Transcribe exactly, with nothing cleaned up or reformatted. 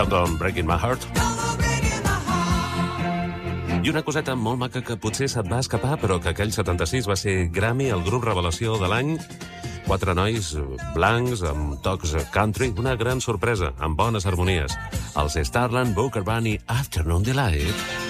Countdown Breaking My Heart. I una coseta molt maca que potser se't va escapar, però que aquell setanta-sis va ser Grammy, el grup revelació de l'any. Quatre nois blancs amb tocs country, una gran sorpresa, amb bones harmonies. Els Starland, Booker Bunny, Afternoon Delight.